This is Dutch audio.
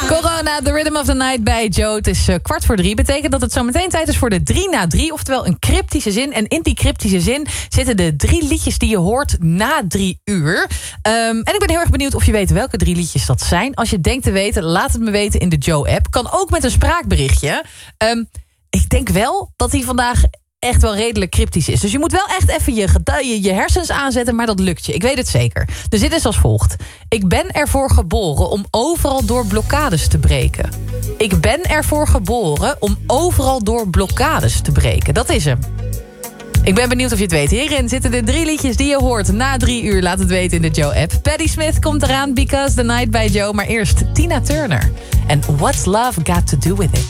Corona, The Rhythm of the Night bij Joe. Het is 2:45. Betekent dat het zo meteen tijd is voor de 3 na 3. Oftewel een cryptische zin. En in die cryptische zin zitten de 3 liedjes die je hoort na 3 uur. En ik ben heel erg benieuwd of je weet welke 3 liedjes dat zijn. Als je denkt te weten, laat het me weten in de Joe-app. Kan ook met een spraakberichtje. Ik denk wel dat die vandaag echt wel redelijk cryptisch is. Dus je moet wel echt even je hersens aanzetten, maar dat lukt je. Ik weet het zeker. Dus dit is als volgt. Ik ben ervoor geboren om overal door blokkades te breken. Ik ben ervoor geboren om overal door blokkades te breken. Dat is hem. Ik ben benieuwd of je het weet. Hierin zitten de 3 liedjes die je hoort na 3 uur. Laat het weten in de Joe-app. Patti Smith komt eraan, Because the Night bij Joe. Maar eerst Tina Turner. En What's Love Got to Do With It?